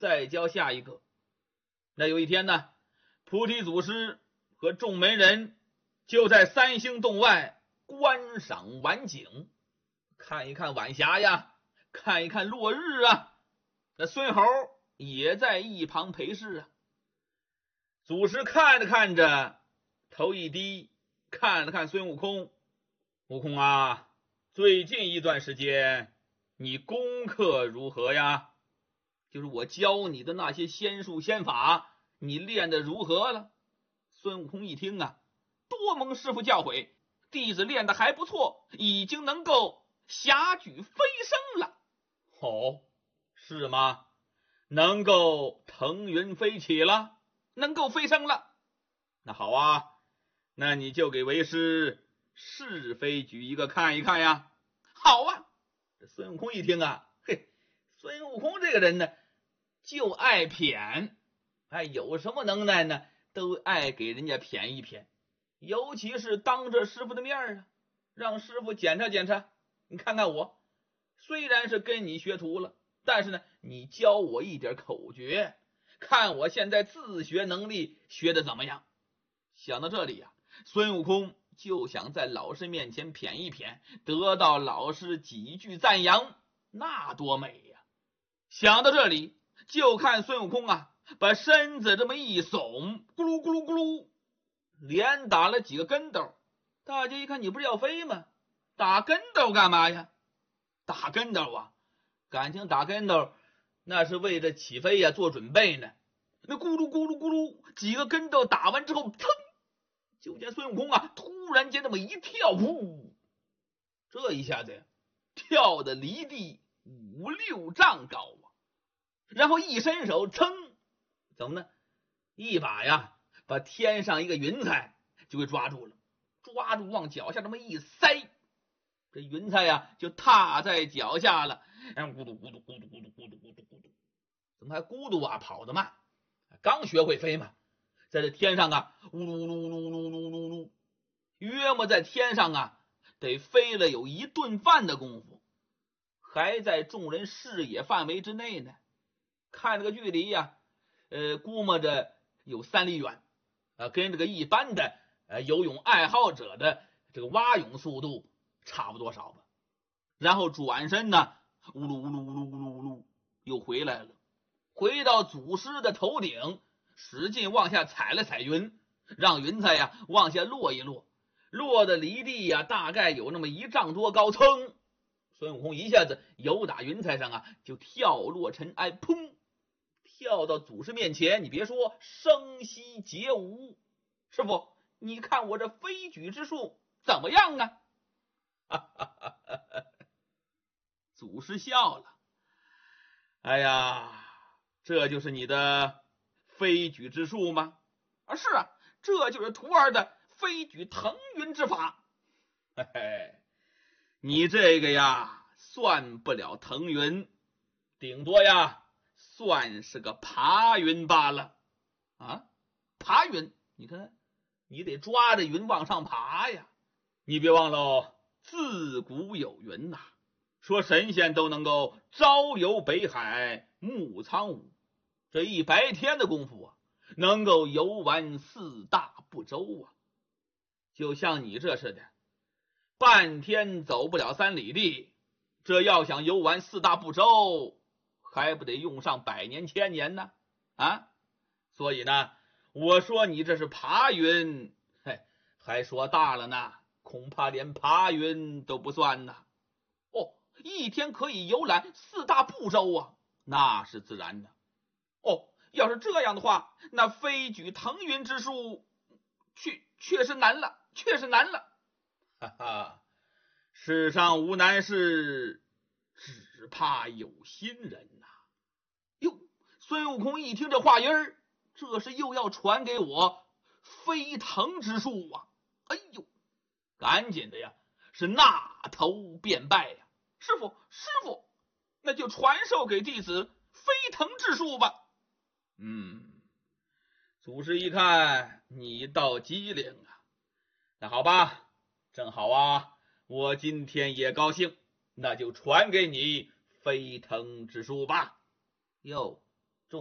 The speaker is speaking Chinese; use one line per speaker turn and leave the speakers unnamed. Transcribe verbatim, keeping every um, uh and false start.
再教下一个。那有一天呢，菩提祖师和众门人就在三星洞外观赏晚景，看一看晚霞呀，看一看落日啊。那孙猴也在一旁陪侍啊。祖师看着看着，头一低，看了看孙悟空，悟空啊，最近一段时间你功课如何呀？就是我教你的那些仙术仙法，你练得如何了？孙悟空一听啊，多蒙师傅教诲，弟子练得还不错，已经能够霞举飞升了。哦，是吗？能够腾云飞起了，能够飞升了。那好啊，那你就给为师试飞举一个看一看呀。好啊。这孙悟空一听啊，嘿，孙悟空这个人呢，就爱谝，哎，有什么能耐呢，都爱给人家谝一谝，尤其是当着师傅的面啊，让师傅检查检查，你看看我，虽然是跟你学徒了，但是呢，你教我一点口诀，看我现在自学能力学得怎么样。想到这里呀、啊，孙悟空就想在老师面前谝一谝，得到老师几句赞扬，那多美呀！想到这里，就看孙悟空啊，把身子这么一耸，咕噜咕噜咕噜，连打了几个跟斗。大家一看，你不是要飞吗？打跟斗干嘛呀？打跟斗啊，感情打跟斗那是为着起飞呀做准备呢。那咕噜咕噜咕噜几个跟斗打完之后，噌，就见孙悟空啊突然间那么一跳，呜，这一下子呀跳的离地五六丈高啊，然后一伸手，噌，怎么呢？一把呀把天上一个云彩就给抓住了，抓住往脚下这么一塞，这云彩呀就踏在脚下了，咕嘟咕嘟咕嘟咕嘟咕嘟咕嘟咕嘟，怎么还咕嘟啊？跑得慢，刚学会飞嘛，在这天上啊，呜噜噜噜噜噜噜噜，约莫在天上啊，得飞了有一顿饭的功夫，还在众人视野范围之内呢。看这个距离呀、啊，呃，估摸着有三里远，啊，跟这个一般的呃游泳爱好者的这个蛙泳速度差不多少吧。然后转身呢，呜噜呜噜呜噜呜噜呜噜，又回来了，回到祖师的头顶，使劲往下踩了踩云，让云彩呀往下落一落，落的离地呀大概有那么一丈多高，噌，孙悟空一下子由打云彩上啊就跳落尘埃，砰，跳到祖师面前。你别说，声息皆无。师傅，你看我这飞举之术怎么样啊？哈哈哈哈哈！祖师笑了，哎呀，这就是你的飞举之术吗？啊，是啊，这就是徒儿的飞举腾云之法。嘿嘿，你这个呀算不了腾云，顶多呀算是个爬云罢了。啊，爬云，你看你得抓着云往上爬呀。你别忘了，自古有云呐、啊，说神仙都能够朝游北海沐苍梧，这一白天的功夫啊，能够游完四大部洲啊。就像你这似的，半天走不了三里地，这要想游完四大部洲，还不得用上百年千年呢？啊，所以呢，我说你这是爬云，嘿，还说大了呢，恐怕连爬云都不算呢。哦，一天可以游览四大部洲啊，那是自然的。哦，要是这样的话，那飞举腾云之术，确确实难了，确实难了。哈哈，世上无难事，只怕有心人呐、啊。哟，孙悟空一听这话音儿，这是又要传给我飞腾之术啊！哎呦，赶紧的呀，是纳头便拜呀！师傅，师傅，那就传授给弟子飞腾之术吧。嗯，祖师一看你倒机灵啊，那好吧，正好啊，我今天也高兴，那就传给你飞腾之术吧。哟，